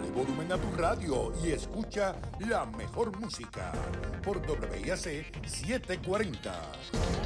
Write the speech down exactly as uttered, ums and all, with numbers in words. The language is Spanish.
Dale volumen a tu radio y escucha la mejor música por W I A C setecientos cuarenta.